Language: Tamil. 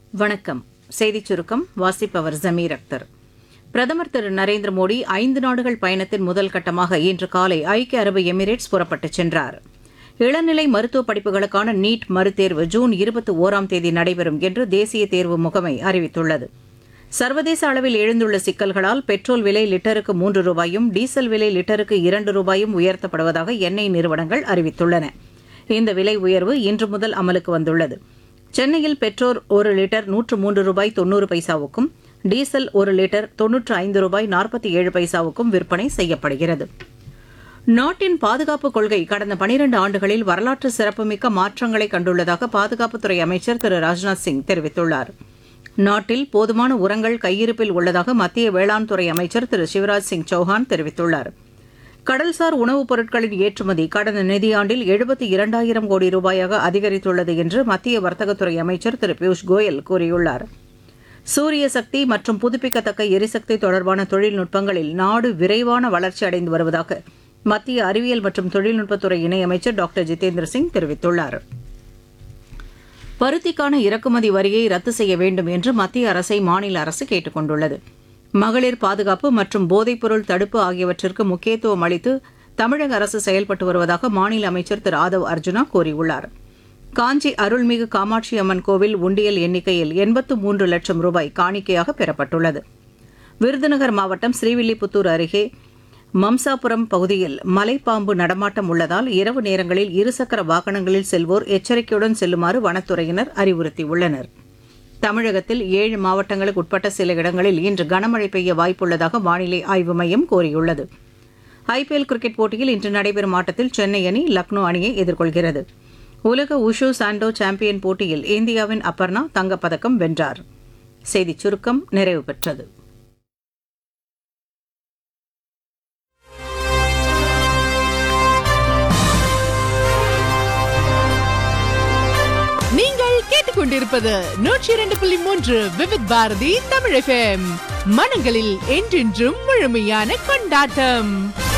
வணக்கம். செய்திச் சுருக்கம் வாசிப்பவர் ஜமீர் அக்தர். பிரதமர் திரு நரேந்திர மோடி 5 நாடுகள் பயணத்தின் முதல் கட்டமாக இன்று காலை ஐக்கிய அரபு எமிரேட்ஸ் புறப்பட்டுச் சென்றார். இளநிலை மருத்துவ படிப்புகளுக்கான நீட் மறுதேர்வு ஜூன் 21ஆம் தேதி நடைபெறும் என்று தேசிய தேர்வு முகமை அறிவித்துள்ளது. சர்வதேச அளவில் எழுந்துள்ள சிக்கல்களால் பெட்ரோல் விலை லிட்டருக்கு 3 ரூபாயும் டீசல் விலை லிட்டருக்கு 2 ரூபாயும் உயர்த்தப்படுவதாக எண்ணெய் நிறுவனங்கள் அறிவித்துள்ளன. இந்த விலை உயர்வு இன்று முதல் அமலுக்கு வந்துள்ளது. சென்னையில் பெட்ரோல் 1 லிட்டர் 103 ரூபாய் 90 பைசாவுக்கும் டீசல் 1 லிட்டர் 95 ரூபாய் 47 பைசாவுக்கும் விற்பனை செய்யப்படுகிறது. நாட்டின் பாதுகாப்புக் கொள்கை கடந்த 12 ஆண்டுகளில் வரலாற்று சிறப்புமிக்க மாற்றங்களை கண்டுள்ளதாக பாதுகாப்புத்துறை அமைச்சர் திரு ராஜ்நாத் சிங் தெரிவித்துள்ளார். நாட்டில் போதுமான உரங்கள் கையிருப்பில் உள்ளதாக மத்திய வேளாண் துறை அமைச்சர் திரு சிவராஜ் சிங் சௌஹான் தெரிவித்துள்ளார். கடல்சார் உணவுப் பொருட்களின் ஏற்றுமதி கடந்த நிதியாண்டில் 72,000 கோடி ரூபாயாக அதிகரித்துள்ளது என்று மத்திய வர்த்தகத்துறை அமைச்சர் திரு பியூஷ் கோயல் கூறியுள்ளார். சூரிய சக்தி மற்றும் புதுப்பிக்கத்தக்க எரிசக்தி தொடர்பான தொழில்நுட்பங்களில் நாடு விரைவான வளர்ச்சி அடைந்து வருவதாக மத்திய அறிவியல் மற்றும் தொழில்நுட்பத்துறை இணையமைச்சர் டாக்டர் ஜிதேந்திர சிங் தெரிவித்துள்ளார். பருத்திக்கான இறக்குமதி வரியை ரத்து செய்ய வேண்டும் என்று மத்திய அரசை மாநில அரசு கேட்டுக் கொண்டுள்ளது. மகளிர் பாதுகாப்பு மற்றும் போதைப்பொருள் தடுப்பு ஆகியவற்றிற்கு முக்கியத்துவம் அளித்து தமிழக அரசு செயல்பட்டு வருவதாக மாநில அமைச்சர் திரு ஆதவ் அர்ஜுனா கூறியுள்ளார். காஞ்சி அருள்மிகு காமாட்சி அம்மன் கோவில் உண்டியல் எண்ணிக்கையில் 83 லட்சம் ரூபாய் காணிக்கையாக பெறப்பட்டுள்ளது. விருதுநகர் மாவட்டம் ஸ்ரீவில்லிபுத்தூர் அருகே மம்சாபுரம் பகுதியில் மலைப்பாம்பு நடமாட்டம் உள்ளதால் இரவு நேரங்களில் இருசக்கர வாகனங்களில் செல்வோர் எச்சரிக்கையுடன் செல்லுமாறு வனத்துறையினர் அறிவுறுத்தியுள்ளனர். தமிழகத்தில் 7 மாவட்டங்களுக்கு உட்பட்ட சில இடங்களில் இன்று கனமழை பெய்ய வாய்ப்புள்ளதாக வானிலை ஆய்வு மையம் கூறியுள்ளது. ஐபிஎல் கிரிக்கெட் போட்டியில் இன்று நடைபெறும் ஆட்டத்தில் சென்னை அணி லக்னோ அணியை எதிர்கொள்கிறது. உலக உஷு சாண்டோ சாம்பியன் போட்டியில் இந்தியாவின் அபர்ணா தங்கப்பதக்கம் வென்றார். செய்திச் சுருக்கம் நிறைவு பெற்றது. கொண்டிருப்பது 102.3 விவித் பாரதி தமிழ் FM. மனங்களில் என்றென்றும் முழுமையான கொண்டாட்டம்.